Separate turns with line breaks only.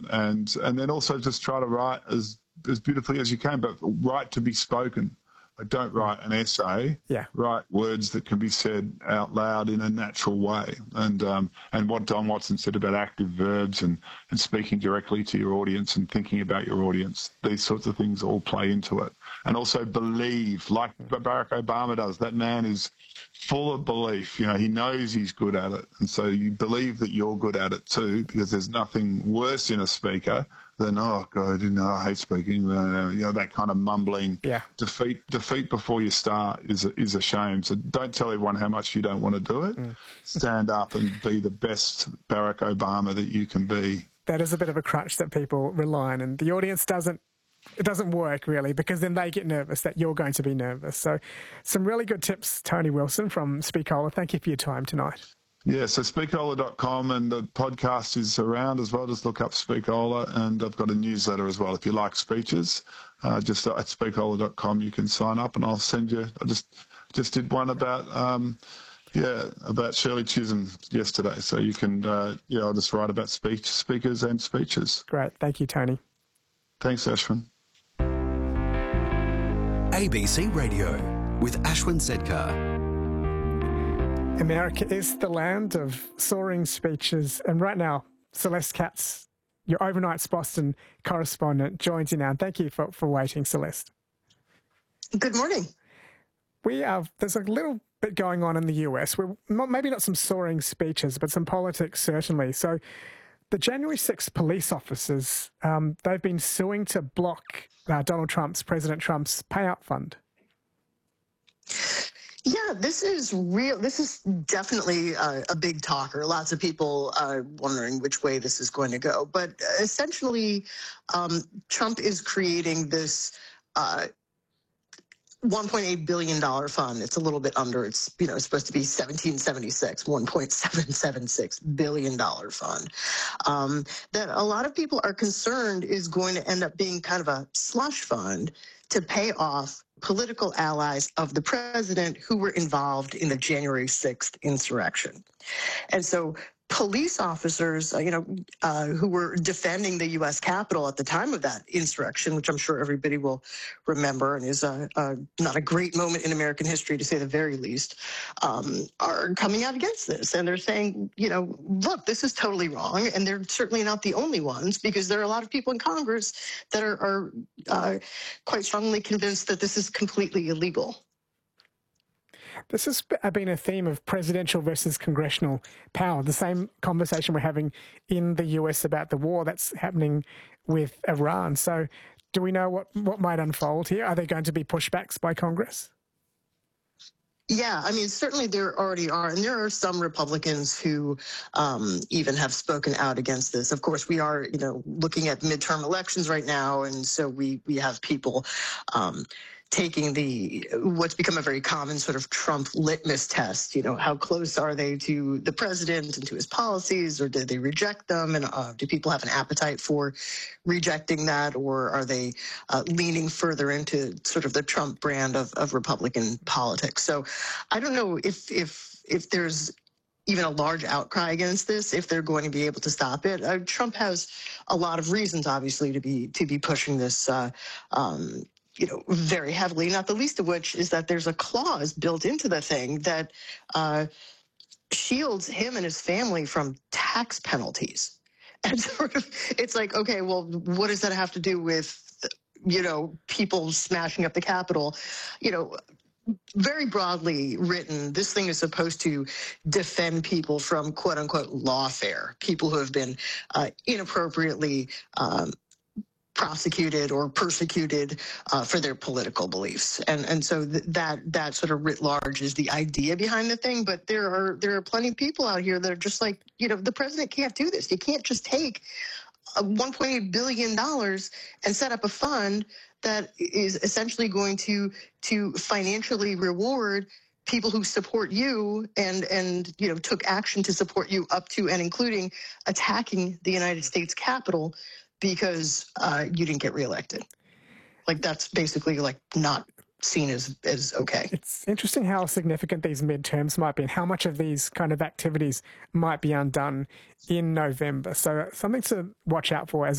and then also just try to write as beautifully as you can, but write to be spoken. Like, don't write an essay.
Yeah.
Write words that can be said out loud in a natural way. And what Don Watson said about active verbs and speaking directly to your audience and thinking about your audience, these sorts of things all play into it. And also believe, like Barack Obama does. That man is full of belief. You know, he knows he's good at it. And so you believe that you're good at it too, because there's nothing worse in a speaker than, oh, God, you know, I hate speaking. You know, that kind of mumbling.
Yeah.
Defeat before you start is a shame. So don't tell everyone how much you don't want to do it. Stand up and be the best Barack Obama that you can be.
That is a bit of a crutch that people rely on, and the audience doesn't work really, because then they get nervous that you're going to be nervous. So some really good tips, Tony Wilson from Speakola. Thank you for your time tonight.
Yeah, so speakola.com, and the podcast is around as well. Just look up Speakola, and I've got a newsletter as well. If you like speeches, just at speakola.com you can sign up, and I'll send you. I just did one about Shirley Chisholm yesterday, so you can I'll just write about speakers and speeches.
Great, thank you, Tony.
Thanks, Ashwin.
ABC Radio with Ashwin Sedkar.
America is the land of soaring speeches, and right now, Celeste Katz, your Overnights Boston correspondent, joins you now. Thank you for waiting, Celeste.
Good morning.
There's a little bit going on in the US. Maybe not some soaring speeches, but some politics certainly. So the January 6th police officers, they've been suing to block President Trump's payout fund.
Yeah, this is real. This is definitely a big talker. Lots of people are wondering which way this is going to go. But essentially, Trump is creating this $1.8 billion fund. It's a little bit under. It's supposed to be $1.776 billion fund that a lot of people are concerned is going to end up being kind of a slush fund to pay off political allies of the president who were involved in the January 6th insurrection. And so police officers, who were defending the U.S. Capitol at the time of that insurrection, which I'm sure everybody will remember and is not a great moment in American history, to say the very least, are coming out against this. And they're saying, look, this is totally wrong. And they're certainly not the only ones, because there are a lot of people in Congress that are quite strongly convinced that this is completely illegal.
This has been a theme of presidential versus congressional power, the same conversation we're having in the US about the war that's happening with Iran. So do we know what might unfold here? Are there going to be pushbacks by Congress?
Yeah, I mean, certainly there already are, and there are some Republicans who even have spoken out against this. Of course, we are, looking at midterm elections right now, and so we have people taking what's become a very common sort of Trump litmus test. How close are they to the president and to his policies, or did they reject them? And do people have an appetite for rejecting that, or are they leaning further into sort of the Trump brand of Republican politics? So I don't know if there's even a large outcry against this, if they're going to be able to stop it. Trump has a lot of reasons, obviously, to be pushing this very heavily, not the least of which is that there's a clause built into the thing that shields him and his family from tax penalties. And sort of, it's like, okay, well, what does that have to do with, people smashing up the Capitol? Very broadly written, this thing is supposed to defend people from quote unquote lawfare, people who have been inappropriately prosecuted or persecuted for their political beliefs. And so that sort of writ large is the idea behind the thing. But there are plenty of people out here that are just like, the president can't do this. You can't just take $1.8 billion and set up a fund that is essentially going to financially reward people who support you and took action to support you up to and including attacking the United States Capitol because you didn't get reelected. Like, that's basically not seen as okay.
It's interesting how significant these midterms might be and how much of these kind of activities might be undone in November. So something to watch out for as